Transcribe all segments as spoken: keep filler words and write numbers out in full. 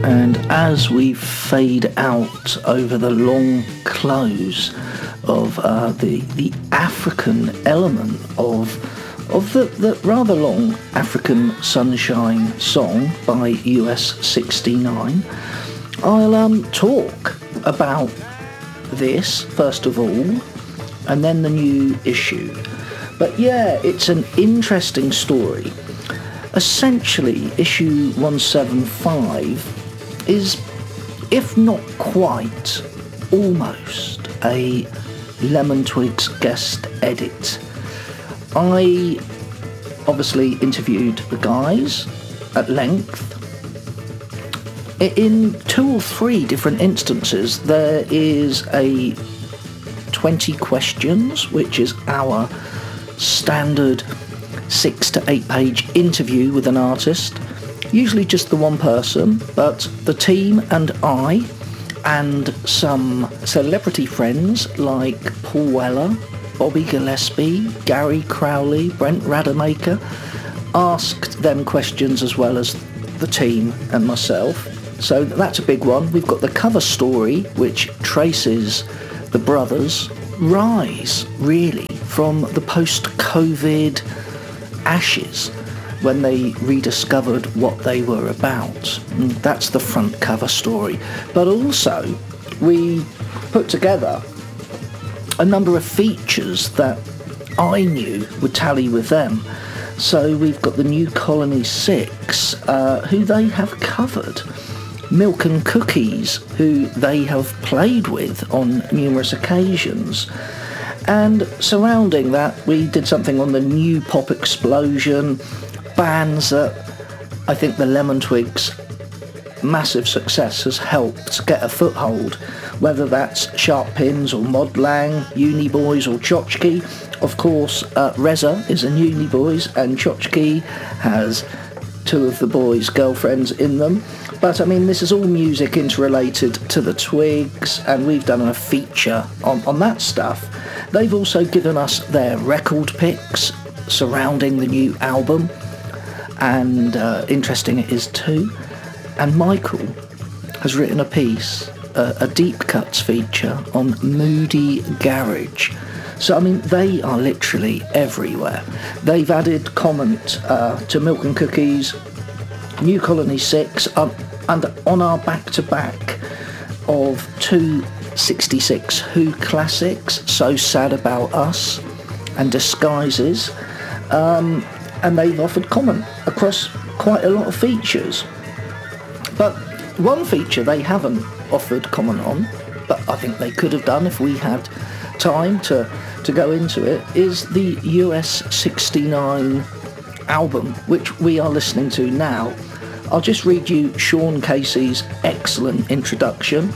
And as we fade out over the long close of uh, the the African element of of the, the rather long African Sunshine song by U S sixty-nine, I'll um, talk about this first of all, and then the new issue. But yeah, it's an interesting story. Essentially, issue one seventy-five is, if not quite, almost a Lemon Twigs guest edit. I obviously interviewed the guys at length. In two or three different instances, there is a twenty questions, which is our standard six to eight page interview with an artist. Usually just the one person, but the team and I and some celebrity friends like Paul Weller, Bobby Gillespie, Gary Crowley, Brent Rademacher asked them questions as well as the team and myself. So that's a big one. We've got the cover story, which traces the brothers' rise, really, from the post-COVID ashes when they rediscovered what they were about. And that's the front cover story. But also, we put together a number of features that I knew would tally with them. So we've got the New Colony Six, uh, who they have covered. Milk and Cookies, who they have played with on numerous occasions. And surrounding that, we did something on the new pop explosion, bands that I think the Lemon Twigs' massive success has helped get a foothold, whether that's Sharp Pins or Mod Lang, Uni Boys or Chotchkey. Of course, uh, Reza is in Uni Boys and Chotchkey has two of the boys' girlfriends in them. But I mean, this is all music interrelated to the Twigs, and we've done a feature on, on that stuff. They've also given us their record picks surrounding the new album, and uh, interesting it is too. And Michael has written a piece, uh, a deep cuts feature on Moody Garage. So I mean, they are literally everywhere. They've added comment uh, to Milk and Cookies, New Colony Six, um, and on our back-to-back of two sixty-six Who classics, So Sad About Us and Disguises, um, and they've offered comment across quite a lot of features. But one feature they haven't offered comment on, but I think they could have done if we had time to, to go into it, is the U S sixty-nine album, which we are listening to now. I'll just read you Sean Casey's excellent introduction.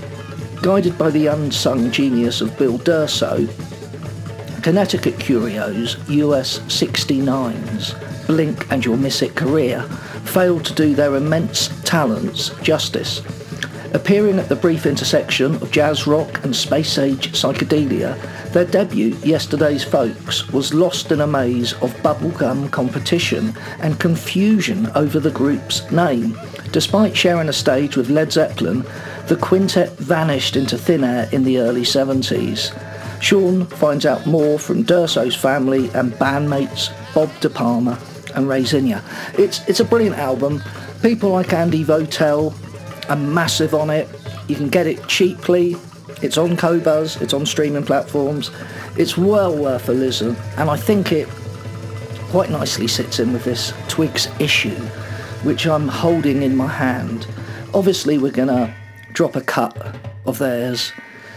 Guided by the unsung genius of Bill D'Urso, Connecticut Curios, U S sixty-nines, Blink and You'll Miss It career failed to do their immense talents justice. Appearing at the brief intersection of jazz rock and space-age psychedelia, their debut, Yesterday's Folks, was lost in a maze of bubblegum competition and confusion over the group's name. Despite sharing a stage with Led Zeppelin, the quintet vanished into thin air in the early seventies. Sean finds out more from D'Urso's family and bandmates Bob De Palma and Ray Zinnia. It's, it's a brilliant album. People like Andy Votel are massive on it. You can get it cheaply. It's on Qobuz, it's on streaming platforms. It's well worth a listen, and I think it quite nicely sits in with this Twigs issue, which I'm holding in my hand. Obviously we're gonna drop a cut of theirs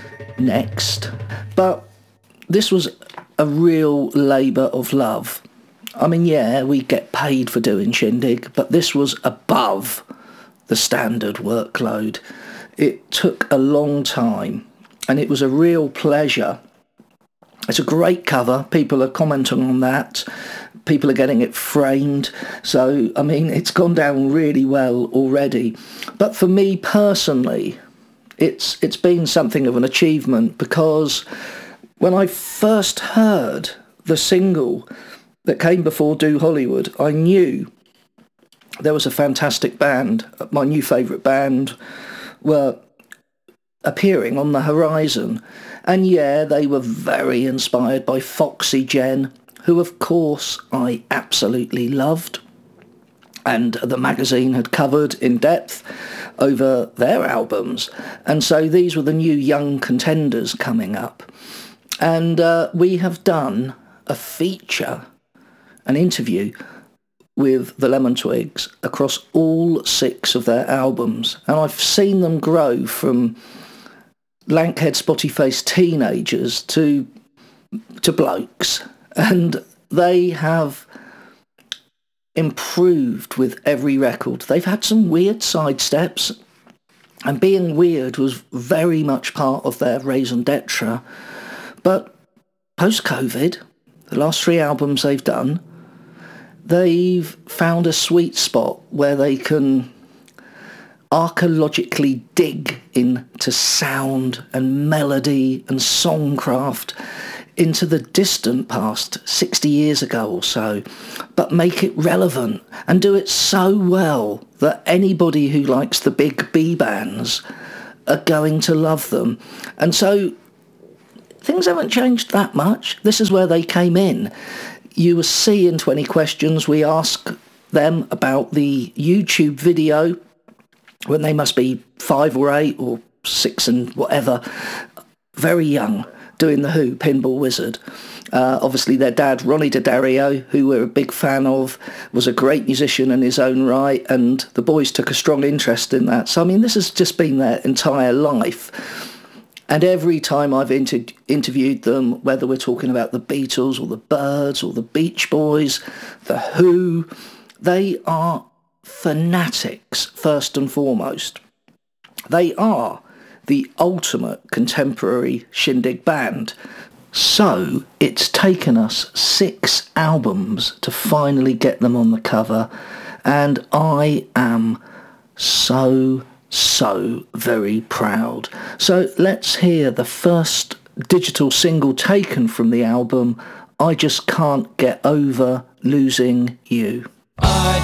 next, but this was a real labour of love. I mean, yeah, we get paid for doing Shindig, but this was above the standard workload. It took a long time, and it was a real pleasure. It's a great cover. People are commenting on that. People are getting it framed. So, I mean, it's gone down really well already. But for me personally, it's it's been something of an achievement, because when I first heard the single that came before Do Hollywood, I knew there was a fantastic band, my new favourite band, were appearing on the horizon. And yeah, they were very inspired by Foxy Gen, who of course I absolutely loved, and the magazine had covered in depth over their albums. And so these were the new young contenders coming up. And uh, we have done a feature, an interview with the Lemon Twigs across all six of their albums. And I've seen them grow from lankhead spotty-faced teenagers to to blokes, and they have improved with every record. They've had some weird sidesteps, and being weird was very much part of their raison d'etre, but post-COVID, the last three albums they've done, they've found a sweet spot where they can archaeologically dig into sound and melody and songcraft into the distant past, sixty years ago or so, but make it relevant and do it so well that anybody who likes the big B bands are going to love them. And so things haven't changed that much. This is where they came in. You will see in twenty questions we ask them about the YouTube video when they must be five or eight or six and whatever, very young, doing the Who, Pinball Wizard. Uh, obviously their dad, Ronnie D'Addario, who we're a big fan of, was a great musician in his own right, and the boys took a strong interest in that. So, I mean, this has just been their entire life. And every time I've inter- interviewed them, whether we're talking about the Beatles or the Byrds or the Beach Boys, the Who, they are fanatics first and foremost. They are the ultimate contemporary shindig band. So it's taken us six albums to finally get them on the cover, and I am so, so very proud. So let's hear the first digital single taken from the album, I Just Can't Get Over Losing You. I